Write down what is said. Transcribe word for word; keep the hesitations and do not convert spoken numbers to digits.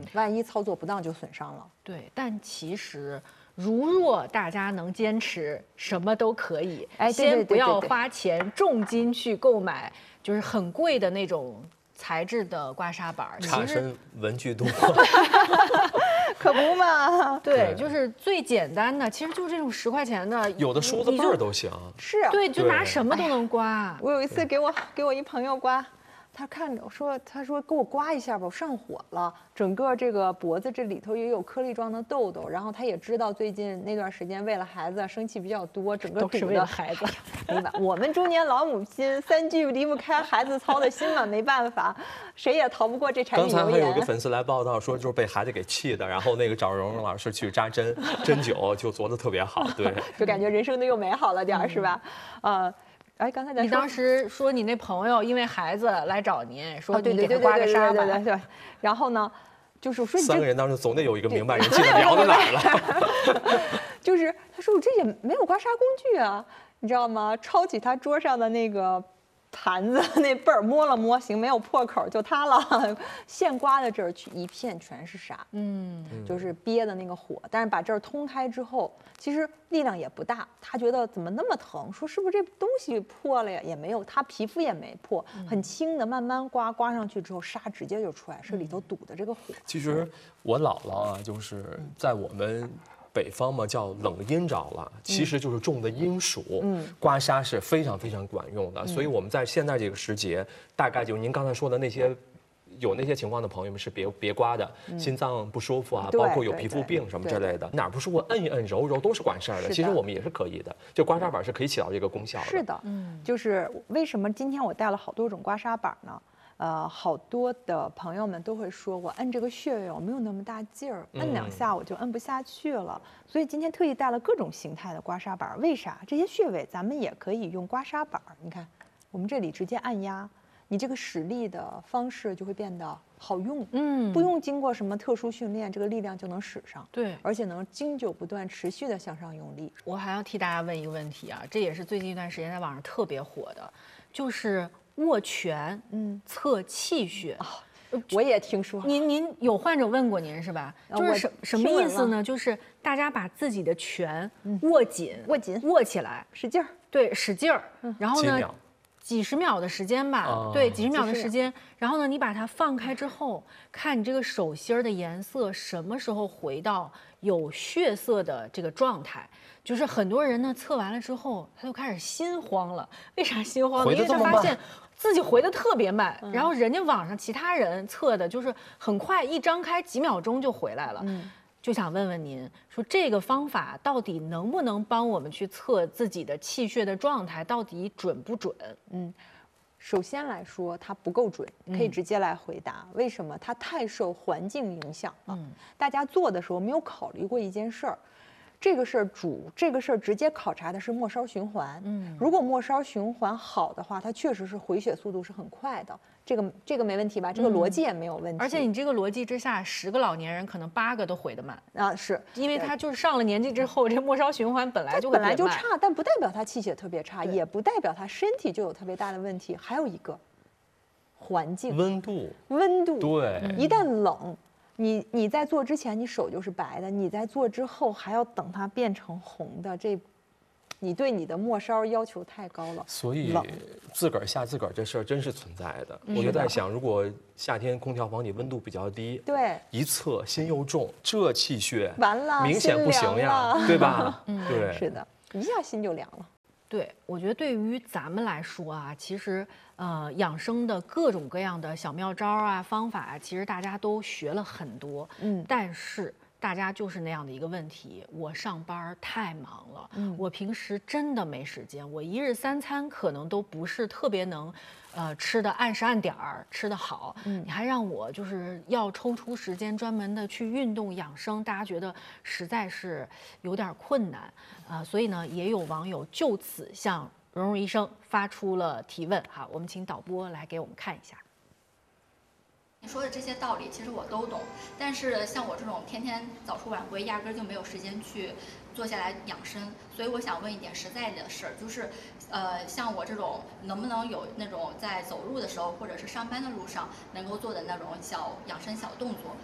万一操作不当就损伤了。 对，但其实如若大家能坚持，什么都可以。 哎， 先不要花钱重金去购买，就是很贵的那种材质的刮痧板。 差生文具多。 可不嘛， 对，就是最简单的，其实就是这种十块钱的， 有的梳子背儿都行。 是， 对，就拿什么都能刮。 我有一次给我给我一朋友刮，他看着我说，他说给我刮一下吧，我上火了，整个这个脖子这里头也有颗粒状的痘痘，然后他也知道最近那段时间为了孩子生气比较多，整个都是为了孩子。 没办法，我们中年老母亲三句离不开孩子操的心嘛，没办法，谁也逃不过这柴米油盐。 刚才还有一个粉丝来报道说，就是被孩子给气的，然后那个找蓉蓉老师去扎针针灸，就做的特别好，对， 就感觉人生的又美好了点儿，是吧？呃。哎，刚才咱你当时说你那朋友因为孩子来找您，说你给他刮个痧吧， 对对。然后呢，就是说三个人当中总得有一个明白人，记得聊到哪儿了。 就是他说我这也没有刮痧工具啊，你知道吗？抄起他桌上的那个盘子那背儿摸了摸，行，没有破口，就它了。现刮的这儿去一片全是痧，嗯，就是憋的那个火，但是把这儿通开之后，其实力量也不大。他觉得怎么那么疼？说是不是这东西破了呀？也没有，他皮肤也没破，很轻的，慢慢刮，刮上去之后痧直接就出来，是里头堵的这个火。 其实我姥姥啊，就是在我们北方嘛叫冷阴着了，其实就是种的阴暑，嗯，刮痧是非常非常管用的。嗯、所以我们在现在这个时节，大概就您刚才说的那些。有那些情况的朋友们是别别刮的，嗯、心脏不舒服啊，包括有皮肤病什么之类的，哪儿不舒服摁一摁揉揉都是管事儿的。其实我们也是可以的，就刮痧板是可以起到这个功效的。 是的，嗯，就是为什么今天我带了好多种刮痧板呢？呃，好多的朋友们都会说我摁这个穴位我没有那么大劲儿，摁两下我就摁不下去了。嗯、所以今天特意带了各种形态的刮痧板。为啥？这些穴位咱们也可以用刮痧板。你看，我们这里直接按压。你这个使力的方式就会变得好用，嗯，不用经过什么特殊训练，这个力量就能使上， 对， 而且能经久不断、持续的向上用力。 我还要替大家问一个问题啊，这也是最近一段时间在网上特别火的，就是握拳，嗯，测气血啊。 我也听说， 您您有患者问过您是吧？就是什什么意思呢？就是大家把自己的拳握紧， 握紧， 握起来， 使劲儿， 对，使劲儿，然后呢？几十秒的时间吧，哦、对，几十秒的时间。然后呢，你把它放开之后，看你这个手心的颜色什么时候回到有血色的这个状态。就是很多人呢测完了之后，他就开始心慌了。为啥心慌呢？因为他发现自己回的特别慢，嗯、然后人家网上其他人测的就是很快，一张开几秒钟就回来了。嗯，就想问问您，说这个方法到底能不能帮我们去测自己的气血的状态，到底准不准？ 嗯，首先来说，它不够准，可以直接来回答。嗯、为什么？它太受环境影响了。嗯、大家做的时候没有考虑过一件事儿，这个事儿主这个事儿直接考察的是末梢循环。嗯，如果末梢循环好的话，它确实是回血速度是很快的。这个这个没问题吧？这个逻辑也没有问题。 嗯、而且你这个逻辑之下，十个老年人可能八个都回得慢啊，是因为他就是上了年纪之后，这末梢循环本来就会本来就差，但不代表他气血特别差，也不代表他身体就有特别大的问题。还有一个环境温度， 温度对， 一旦冷，你你在做之前你手就是白的，你在做之后还要等它变成红的，这。你对你的末梢要求太高了， 所以自个儿吓自个儿这事儿真是存在的。我就在想，如果夏天空调房里温度比较低， 对， 一测心又重，这气血完了， 明显不行呀，对吧？嗯，对， 是的，一下心就凉了。 对，我觉得对于咱们来说啊，其实呃，养生的各种各样的小妙招啊、方法啊，其实大家都学了很多，嗯，但是。大家就是那样的一个问题，我上班太忙了，嗯，我平时真的没时间，我一日三餐可能都不是特别能，呃，吃的按时按点儿吃得好，嗯，你还让我就是要抽出时间专门的去运动养生，大家觉得实在是有点困难，啊、呃，所以呢，也有网友就此向蓉蓉医生发出了提问，哈，我们请导播来给我们看一下。 你说的这些道理其实我都懂，但是像我这种天天早出晚归，压根儿就没有时间去坐下来养生，所以我想问一点实在的事儿，就是，呃，像我这种能不能有那种在走路的时候或者是上班的路上能够做的那种小养生小动作，